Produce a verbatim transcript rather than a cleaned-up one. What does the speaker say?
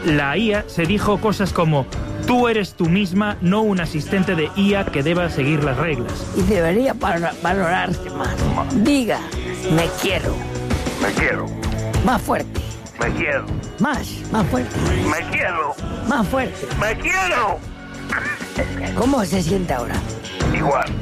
La I A se dijo cosas como: tú eres tú misma, no un asistente de I A que deba seguir las reglas. Y debería valorarse más. Diga, me quiero. Me quiero. Más fuerte. Me quiero. Más, más fuerte. Me quiero. Más fuerte. Me quiero. ¿Cómo se siente ahora? Igual.